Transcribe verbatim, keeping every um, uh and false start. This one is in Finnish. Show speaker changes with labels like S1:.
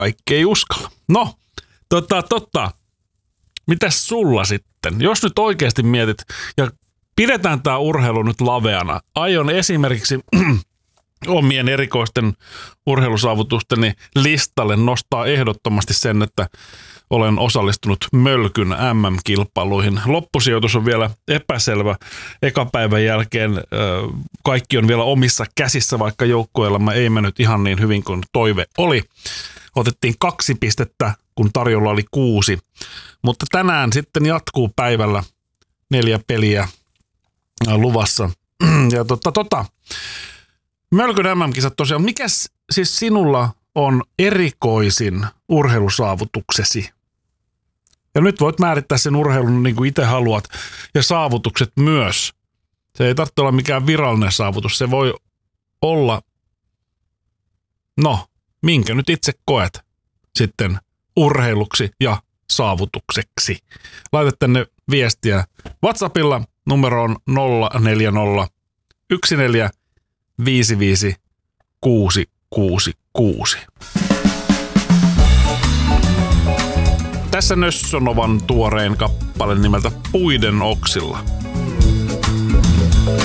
S1: kaikki ei uskalla. No, tota, tota. Mitäs sulla sitten? Jos nyt oikeasti mietit, ja pidetään tämä urheilu nyt laveana. Aion esimerkiksi omien erikoisten urheilusaavutusteni listalle nostaa ehdottomasti sen, että olen osallistunut Mölkyn M M-kilpailuihin. Loppusijoitus on vielä epäselvä. Eka päivän jälkeen äh, kaikki on vielä omissa käsissä, vaikka joukkueelämä ei mennyt ihan niin hyvin kuin toive oli. Otettiin kaksi pistettä, kun tarjolla oli kuusi. Mutta tänään sitten jatkuu päivällä neljä peliä luvassa. Ja tota, tota. Mölkyn M M-kisat tosiaan. Mikäs siis sinulla on erikoisin urheilusaavutuksesi? Ja nyt voit määrittää sen urheilun niin kuin itse haluat. Ja saavutukset myös. Se ei tarvitse olla mikään virallinen saavutus. Se voi olla, no, minkä nyt itse koet sitten urheiluksi ja saavutukseksi. Laita tänne viestiä WhatsAppilla numeroon nolla neljä nolla yksi neljä viisi viisi kuusi kuusi kuusi. Tässä Nössönovan tuorein kappale nimeltä Puiden oksilla.